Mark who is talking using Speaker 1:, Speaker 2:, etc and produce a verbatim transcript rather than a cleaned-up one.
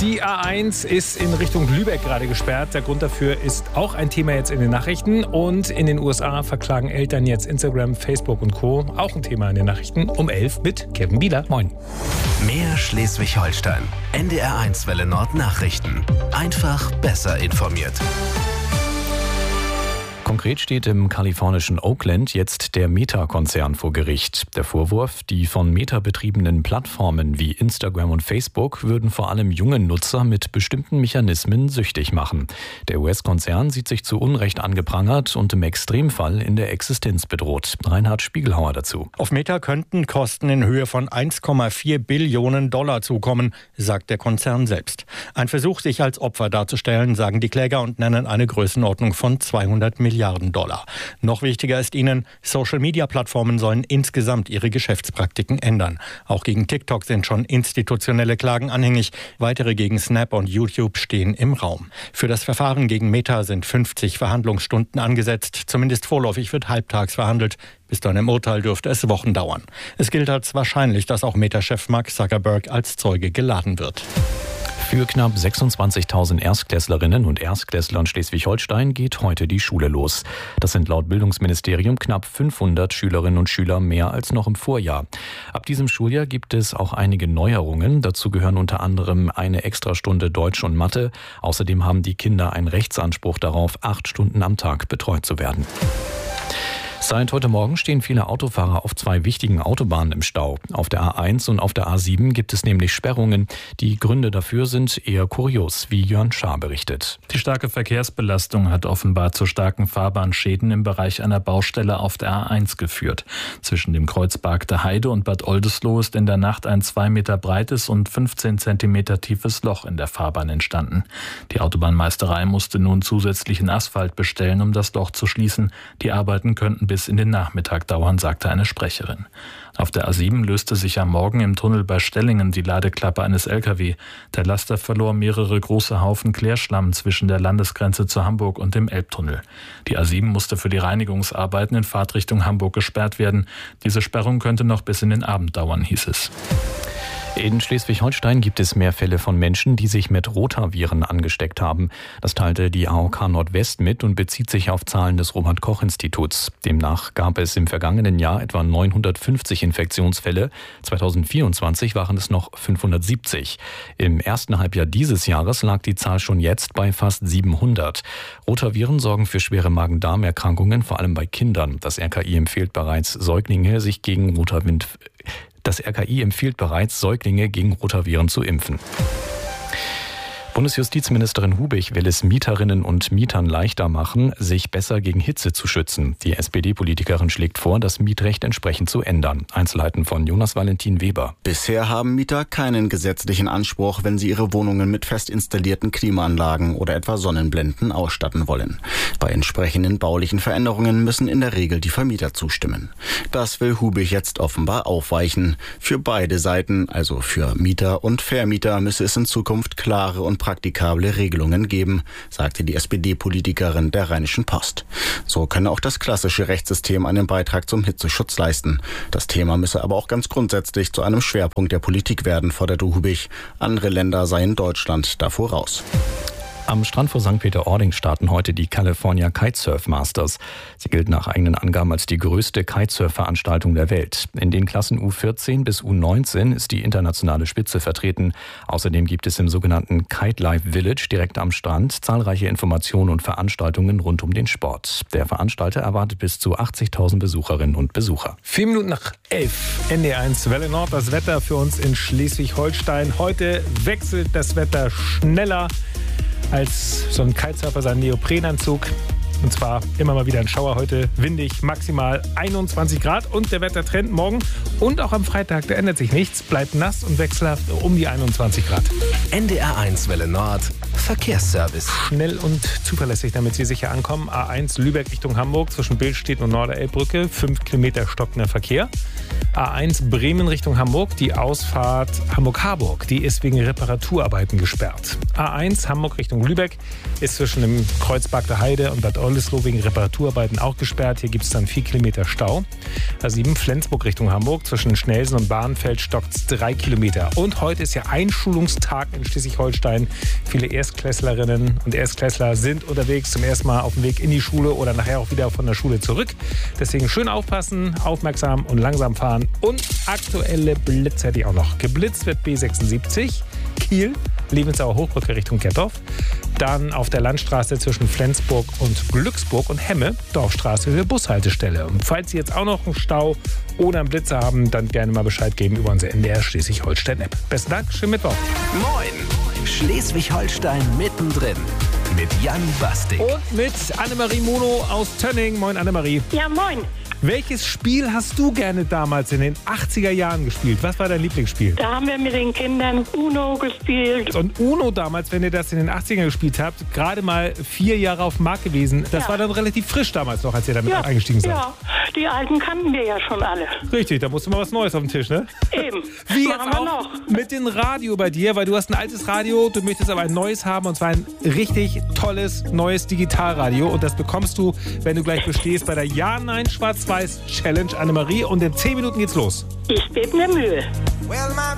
Speaker 1: Die A eins ist in Richtung Lübeck gerade gesperrt. Der Grund dafür ist auch ein Thema jetzt in den Nachrichten. Und in den U S A verklagen Eltern jetzt Instagram, Facebook und Co. Auch ein Thema in den Nachrichten. Um elf mit Kevin Bieler. Moin.
Speaker 2: Mehr Schleswig-Holstein. N D R eins Welle Nord Nachrichten. Einfach besser informiert.
Speaker 3: Konkret steht im kalifornischen Oakland jetzt der Meta-Konzern vor Gericht. Der Vorwurf, die von Meta betriebenen Plattformen wie Instagram und Facebook würden vor allem junge Nutzer mit bestimmten Mechanismen süchtig machen. Der U S-Konzern sieht sich zu Unrecht angeprangert und im Extremfall in der Existenz bedroht. Reinhard Spiegelhauer dazu.
Speaker 4: Auf Meta könnten Kosten in Höhe von eins Komma vier Billionen Dollar zukommen, sagt der Konzern selbst. Ein Versuch, sich als Opfer darzustellen, sagen die Kläger und nennen eine Größenordnung von zweihundert Milliarden Dollar. Noch wichtiger ist ihnen, Social-Media-Plattformen sollen insgesamt ihre Geschäftspraktiken ändern. Auch gegen TikTok sind schon institutionelle Klagen anhängig. Weitere gegen Snap und YouTube stehen im Raum. Für das Verfahren gegen Meta sind fünfzig Verhandlungsstunden angesetzt. Zumindest vorläufig wird halbtags verhandelt. Bis zu einem Urteil dürfte es Wochen dauern. Es gilt als wahrscheinlich, dass auch Meta-Chef Mark Zuckerberg als Zeuge geladen wird.
Speaker 3: Für knapp sechsundzwanzigtausend Erstklässlerinnen und Erstklässler in Schleswig-Holstein geht heute die Schule los. Das sind laut Bildungsministerium knapp fünfhundert Schülerinnen und Schüler mehr als noch im Vorjahr. Ab diesem Schuljahr gibt es auch einige Neuerungen. Dazu gehören unter anderem eine Extrastunde Deutsch und Mathe. Außerdem haben die Kinder einen Rechtsanspruch darauf, acht Stunden am Tag betreut zu werden. Seit heute Morgen stehen viele Autofahrer auf zwei wichtigen Autobahnen im Stau. Auf der A eins und auf der A sieben gibt es nämlich Sperrungen. Die Gründe dafür sind eher kurios, wie Jörn Schaar berichtet.
Speaker 5: Die starke Verkehrsbelastung hat offenbar zu starken Fahrbahnschäden im Bereich einer Baustelle auf der A eins geführt. Zwischen dem Kreuz Bargte Heide und Bad Oldesloe ist in der Nacht ein zwei Meter breites und fünfzehn Zentimeter tiefes Loch in der Fahrbahn entstanden. Die Autobahnmeisterei musste nun zusätzlichen Asphalt bestellen, um das Loch zu schließen. Die Arbeiten könnten bis in den Nachmittag dauern, sagte eine Sprecherin. Auf der A sieben löste sich am Morgen im Tunnel bei Stellingen die Ladeklappe eines L K W. Der Laster verlor mehrere große Haufen Klärschlamm zwischen der Landesgrenze zu Hamburg und dem Elbtunnel. Die A sieben musste für die Reinigungsarbeiten in Fahrtrichtung Hamburg gesperrt werden. Diese Sperrung könnte noch bis in den Abend dauern, hieß es.
Speaker 3: In Schleswig-Holstein gibt es mehr Fälle von Menschen, die sich mit Rotaviren angesteckt haben. Das teilte die A O K Nordwest mit und bezieht sich auf Zahlen des Robert-Koch-Instituts. Demnach gab es im vergangenen Jahr etwa neunhundertfünfzig Infektionsfälle. zweitausendvierundzwanzig waren es noch fünfhundertsiebzig. Im ersten Halbjahr dieses Jahres lag die Zahl schon jetzt bei fast siebenhundert. Rotaviren sorgen für schwere Magen-Darm-Erkrankungen, vor allem bei Kindern. Das R K I empfiehlt bereits Säuglinge, sich gegen Rotaviren Das R K I empfiehlt bereits, Säuglinge gegen Rotaviren zu impfen. Bundesjustizministerin Hubich will es Mieterinnen und Mietern leichter machen, sich besser gegen Hitze zu schützen. Die S P D-Politikerin schlägt vor, das Mietrecht entsprechend zu ändern. Einzelheiten von Jonas Valentin Weber.
Speaker 6: Bisher haben Mieter keinen gesetzlichen Anspruch, wenn sie ihre Wohnungen mit fest installierten Klimaanlagen oder etwa Sonnenblenden ausstatten wollen. Bei entsprechenden baulichen Veränderungen müssen in der Regel die Vermieter zustimmen. Das will Hubich jetzt offenbar aufweichen. Für beide Seiten, also für Mieter und Vermieter, müsse es in Zukunft klare und praktikable Regelungen geben, sagte die S P D-Politikerin der Rheinischen Post. So könne auch das klassische Rechtssystem einen Beitrag zum Hitzeschutz leisten. Das Thema müsse aber auch ganz grundsätzlich zu einem Schwerpunkt der Politik werden, forderte Hubich. Andere Länder seien Deutschland da voraus.
Speaker 3: Am Strand vor Sankt Peter-Ording starten heute die California Kitesurf Masters. Sie gilt nach eigenen Angaben als die größte Kitesurf-Veranstaltung der Welt. In den Klassen U vierzehn bis U neunzehn ist die internationale Spitze vertreten. Außerdem gibt es im sogenannten Kite Life Village direkt am Strand zahlreiche Informationen und Veranstaltungen rund um den Sport. Der Veranstalter erwartet bis zu achtzigtausend Besucherinnen und Besucher.
Speaker 1: Vier Minuten nach elf, N D R eins Welle Nord, das Wetter für uns in Schleswig-Holstein. Heute wechselt das Wetter schneller als so ein Kitesurfer seinen Neoprenanzug. Und zwar immer mal wieder ein Schauer, heute windig, maximal einundzwanzig Grad. Und der Wettertrend morgen und auch am Freitag, da ändert sich nichts. Bleibt nass und wechselhaft um die einundzwanzig Grad.
Speaker 2: N D R eins Welle Nord, Verkehrsservice.
Speaker 1: Schnell und zuverlässig, damit Sie sicher ankommen. A eins Lübeck Richtung Hamburg zwischen Billstedt und Norderelbbrücke. fünf Kilometer stockender Verkehr. A eins Bremen Richtung Hamburg. Die Ausfahrt Hamburg-Harburg, die ist wegen Reparaturarbeiten gesperrt. A eins Hamburg Richtung Lübeck ist zwischen dem Kreuz Bargte Heide und Bad Oldesloe Oldesloe wegen Reparaturarbeiten auch gesperrt. Hier gibt es dann vier Kilometer Stau. A sieben Flensburg Richtung Hamburg. Zwischen Schnelsen und Bahnfeld stockt es drei Kilometer. Und heute ist ja Einschulungstag in Schleswig-Holstein. Viele Erstklässlerinnen und Erstklässler sind unterwegs zum ersten Mal auf dem Weg in die Schule oder nachher auch wieder von der Schule zurück. Deswegen schön aufpassen, aufmerksam und langsam fahren. Und aktuelle Blitze hätte ich auch noch. Geblitzt wird B sechsundsiebzig, Kiel, Lebensauer Hochbrücke Richtung Gettorf. Dann auf der Landstraße zwischen Flensburg und Glücksburg und Hemme, Dorfstraße, Höhe Bushaltestelle. Und falls Sie jetzt auch noch einen Stau oder einen Blitzer haben, dann gerne mal Bescheid geben über unsere N D R Schleswig-Holstein-App. Besten Dank, schönen Mittwoch.
Speaker 2: Moin, Schleswig-Holstein mittendrin mit Jan Bastik.
Speaker 1: Und mit Annemarie Mono aus Tönning. Moin, Annemarie.
Speaker 7: Ja, moin.
Speaker 1: Welches Spiel hast du gerne damals in den achtziger Jahren gespielt? Was war dein Lieblingsspiel?
Speaker 7: Da haben wir mit den Kindern Uno gespielt.
Speaker 1: Und Uno damals, wenn ihr das in den achtzigern gespielt habt, gerade mal vier Jahre auf dem Markt gewesen. Das
Speaker 7: Ja.
Speaker 1: war dann relativ frisch damals noch, als ihr damit
Speaker 7: Ja,
Speaker 1: eingestiegen seid.
Speaker 7: ja, die alten kannten wir ja schon alle.
Speaker 1: Richtig, da musste mal was Neues auf den Tisch, ne?
Speaker 7: Eben.
Speaker 1: Wie
Speaker 7: Machen
Speaker 1: jetzt
Speaker 7: wir
Speaker 1: auch
Speaker 7: noch.
Speaker 1: mit dem Radio bei dir, weil du hast ein altes Radio, du möchtest aber ein neues haben und zwar ein richtig tolles, neues Digitalradio und das bekommst du, wenn du gleich bestehst bei der Ja-Nein-Schwarz-Weiß-Challenge, Annemarie, und in zehn Minuten geht's los.
Speaker 7: Ich gebe mir Mühe.